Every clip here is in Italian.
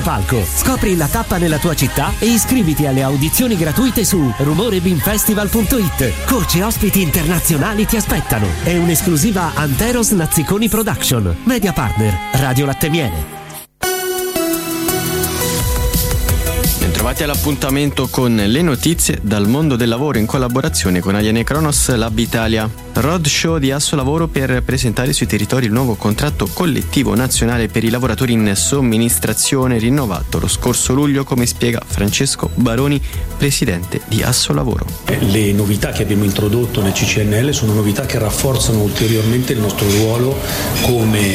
Palco. Scopri la tappa nella tua città e iscriviti alle audizioni gratuite su rumorebinfestival.it. Coach e ospiti internazionali ti aspettano. È un'esclusiva Anteros Nazziconi Production. Media partner Radio Latte Miele. Bentrovati all'appuntamento con le notizie dal mondo del lavoro in collaborazione con Aliene Kronos Lab Italia. Roadshow di Assolavoro per presentare sui territori il nuovo contratto collettivo nazionale per i lavoratori in somministrazione rinnovato lo scorso luglio, come spiega Francesco Baroni, presidente di Assolavoro. Le novità che abbiamo introdotto nel CCNL sono novità che rafforzano ulteriormente il nostro ruolo come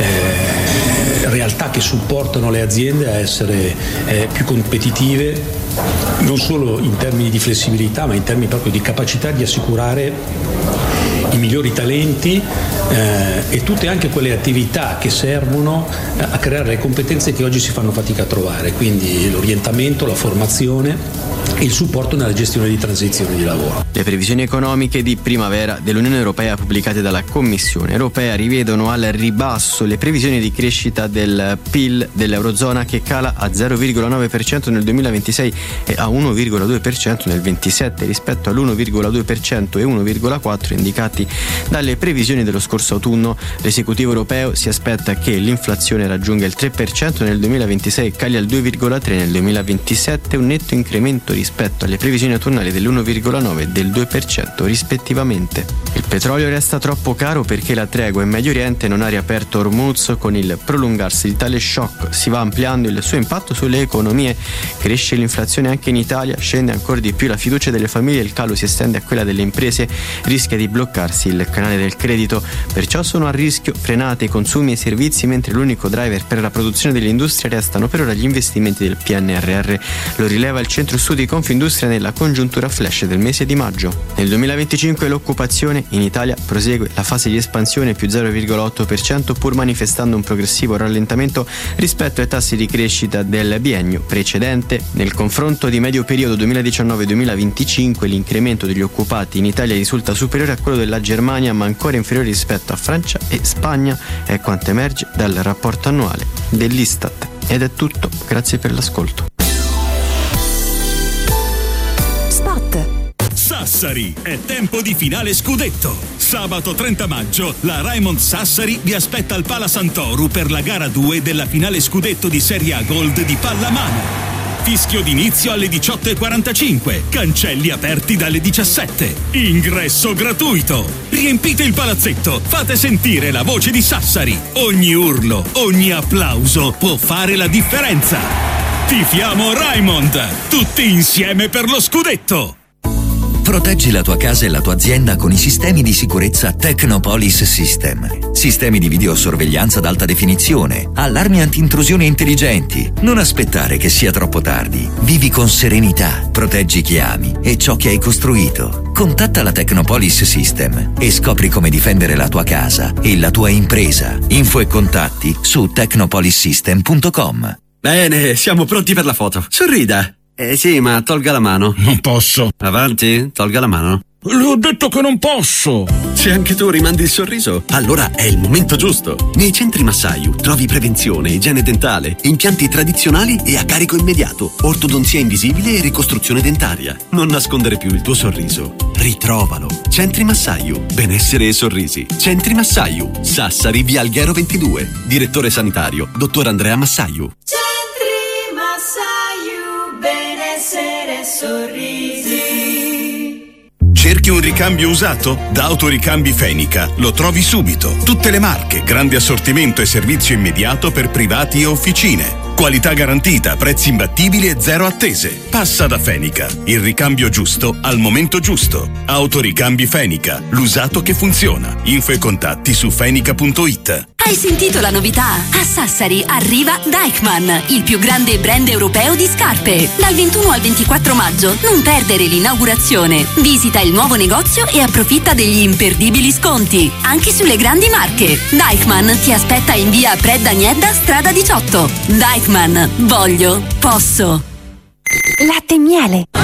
realtà che supportano le aziende a essere più competitive, non solo in termini di flessibilità ma in termini proprio di capacità di assicurare i migliori talenti e tutte anche quelle attività che servono a creare le competenze che oggi si fanno fatica a trovare, quindi l'orientamento, la formazione e il supporto nella gestione di transizione di lavoro. Le previsioni economiche di primavera dell'Unione Europea pubblicate dalla Commissione Europea rivedono al ribasso le previsioni di crescita del PIL dell'Eurozona, che cala a 0,9% nel 2026 e a 1,2% nel 2027 rispetto all'1,2% e 1,4% indicati dalle previsioni dello scorso autunno. L'esecutivo europeo si aspetta che l'inflazione raggiunga il 3% nel 2026 e cali al 2,3% nel 2027, un netto incremento rispetto alle previsioni autunnali dell'1,9% e del 2% rispettivamente. Il petrolio resta troppo caro perché la tregua in Medio Oriente non ha riaperto Hormuz. Con il prolungarsi di tale shock si va ampliando il suo impatto sulle economie, cresce l'inflazione anche in Italia, scende ancora di più la fiducia delle famiglie, il calo si estende a quella delle imprese, rischia di bloccarsi il canale del credito, perciò sono a rischio frenate i consumi e i servizi, mentre l'unico driver per la produzione delle industrie restano per ora gli investimenti del PNRR. Lo rileva il centro studi Confindustria nella congiuntura flash del mese di maggio. Nel 2025 l'occupazione in Italia prosegue la fase di espansione più 0,8%, pur manifestando un progressivo rallentamento rispetto ai tassi di crescita del biennio precedente. Nel confronto di medio periodo 2019-2025 l'incremento degli occupati in Italia risulta superiore a quello della Germania, ma ancora inferiore rispetto a Francia e Spagna, è quanto emerge dal rapporto annuale dell'Istat. Ed è tutto, grazie per l'ascolto. Sassari, è tempo di finale scudetto. Sabato 30 maggio la Raimond Sassari vi aspetta al Pala Sant'Oru per la gara 2 della finale scudetto di Serie A Gold di pallamano. Fischio d'inizio alle 18:45, cancelli aperti dalle 17. Ingresso gratuito. Riempite il palazzetto, fate sentire la voce di Sassari. Ogni urlo, ogni applauso può fare la differenza. Tifiamo Raimond, tutti insieme per lo scudetto. Proteggi la tua casa e la tua azienda con i sistemi di sicurezza Technopolis System. Sistemi di videosorveglianza ad alta definizione, allarmi anti-intrusione intelligenti. Non aspettare che sia troppo tardi. Vivi con serenità, proteggi chi ami e ciò che hai costruito. Contatta la Technopolis System e scopri come difendere la tua casa e la tua impresa. Info e contatti su technopolissystem.com. Bene, siamo pronti per la foto. Sorrida. Sì, ma tolga la mano. Non posso. Avanti, tolga la mano. Le ho detto che non posso. Se anche tu rimandi il sorriso, allora è il momento giusto. Nei centri Massayu trovi prevenzione, igiene dentale, impianti tradizionali e a carico immediato, ortodonzia invisibile e ricostruzione dentaria. Non nascondere più il tuo sorriso. Ritrovalo. Centri Massayu, benessere e sorrisi. Centri Massayu, Sassari, via Alghero 22. Direttore sanitario, dottor Andrea Massayu. Centri Massayu, benessere e sorrisi. Cerchi un ricambio usato? Da Autoricambi Fenica lo trovi subito. Tutte le marche, grande assortimento e servizio immediato per privati e officine. Qualità garantita, prezzi imbattibili e zero attese. Passa da Fenica, il ricambio giusto al momento giusto. Autoricambi Fenica, l'usato che funziona. Info e contatti su fenica.it. Hai sentito la novità? A Sassari arriva Deichmann, il più grande brand europeo di scarpe. Dal 21 al 24 maggio non perdere l'inaugurazione. Visita il nuovo negozio e approfitta degli imperdibili sconti, anche sulle grandi marche. Deichmann ti aspetta in via Pred Agnedda, strada 18. Deichmann, voglio, posso. Latte Miele.